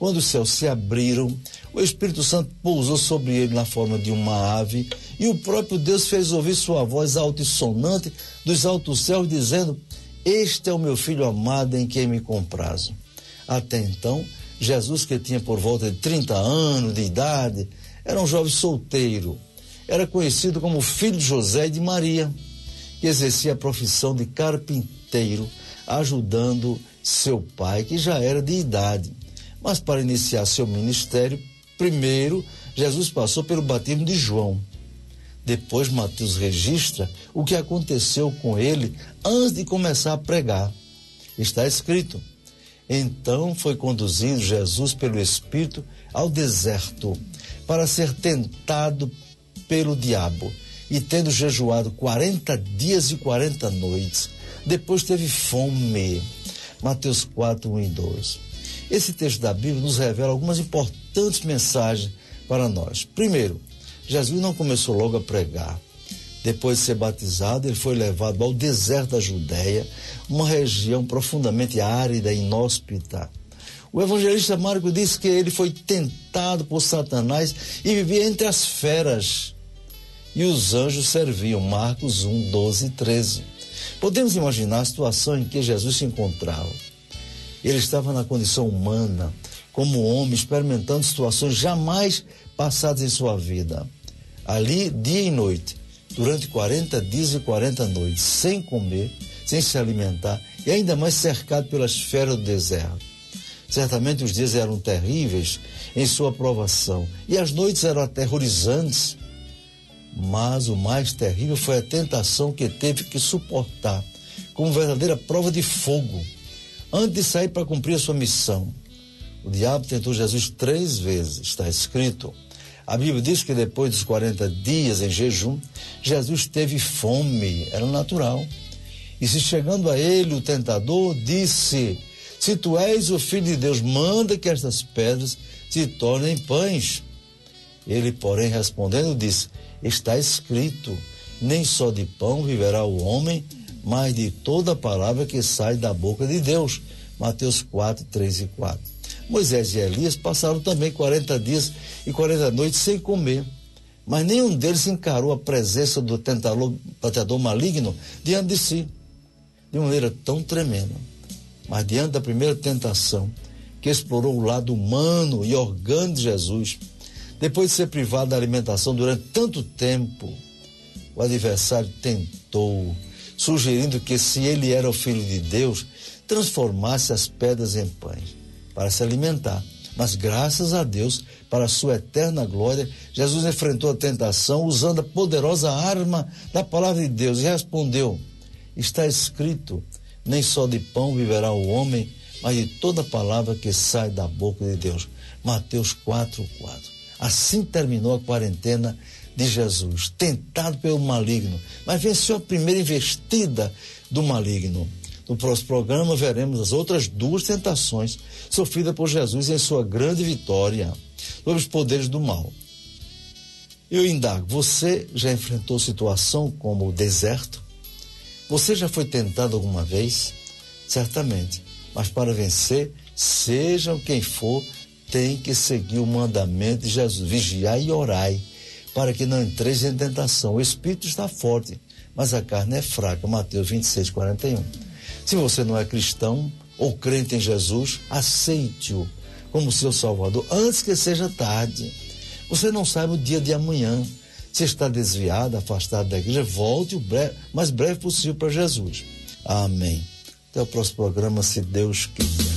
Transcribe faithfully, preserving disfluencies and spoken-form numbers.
Quando os céus se abriram, o Espírito Santo pousou sobre ele na forma de uma ave, e o próprio Deus fez ouvir sua voz altissonante dos altos céus, dizendo: este é o meu filho amado em quem me comprazo. Até então, Jesus, que tinha por volta de trinta anos de idade, era um jovem solteiro. Era conhecido como filho de José e de Maria, que exercia a profissão de carpinteiro, ajudando seu pai, que já era de idade. Mas para iniciar seu ministério, primeiro, Jesus passou pelo batismo de João. Depois, Mateus registra o que aconteceu com ele antes de começar a pregar. Está escrito: então foi conduzido Jesus pelo Espírito ao deserto, para ser tentado pelo diabo, e tendo jejuado quarenta dias e quarenta noites, depois teve fome. Mateus quatro, um e dois. Esse texto da Bíblia nos revela algumas importantes mensagens para nós. Primeiro, Jesus não começou logo a pregar. Depois de ser batizado, ele foi levado ao deserto da Judéia, uma região profundamente árida e inóspita. O evangelista Marcos diz que ele foi tentado por Satanás e vivia entre as feras. E os anjos serviam. Marcos um, doze e treze. Podemos imaginar a situação em que Jesus se encontrava. Ele estava na condição humana, como homem, experimentando situações jamais passadas em sua vida. Ali, dia e noite, durante quarenta dias e quarenta noites, sem comer, sem se alimentar, e ainda mais cercado pelas feras do deserto. Certamente os dias eram terríveis em sua provação, e as noites eram aterrorizantes. Mas o mais terrível foi a tentação que teve que suportar, como verdadeira prova de fogo, antes de sair para cumprir a sua missão. O diabo tentou Jesus três vezes, está escrito. A Bíblia diz que depois dos quarenta dias em jejum, Jesus teve fome, era natural. E se chegando a ele, o tentador disse: se tu és o Filho de Deus, manda que estas pedras se tornem pães. Ele, porém, respondendo, disse: está escrito, nem só de pão viverá o homem, mas de toda palavra que sai da boca de Deus. Mateus quatro, três e quatro. Moisés e Elias passaram também quarenta dias e quarenta noites sem comer, mas nenhum deles encarou a presença do tentador, tentador maligno diante de si, de maneira tão tremenda. Mas diante da primeira tentação, que explorou o lado humano e orgânico de Jesus, depois de ser privado da alimentação durante tanto tempo, o adversário tentou, sugerindo que, se ele era o Filho de Deus, transformasse as pedras em pães para se alimentar. Mas graças a Deus, para a sua eterna glória, Jesus enfrentou a tentação usando a poderosa arma da palavra de Deus e respondeu: está escrito, nem só de pão viverá o homem, mas de toda palavra que sai da boca de Deus. Mateus quatro, quatro. Assim terminou a quarentena de Jesus, tentado pelo maligno, mas venceu a primeira investida do maligno. No próximo programa veremos as outras duas tentações sofridas por Jesus em sua grande vitória sobre os poderes do mal. Eu indago, você já enfrentou situação como o deserto? Você já foi tentado alguma vez? Certamente, mas para vencer, sejam quem for, tem que seguir o mandamento de Jesus: vigiai e orai, para que não entreis em tentação. O espírito está forte, mas a carne é fraca. Mateus vinte e seis, quarenta e um. Se você não é cristão ou crente em Jesus, aceite-o como seu Salvador antes que seja tarde. Você não sabe o dia de amanhã. Se está desviado, afastado da igreja, volte o breve, mais breve possível para Jesus. Amém. Até o próximo programa, se Deus quiser.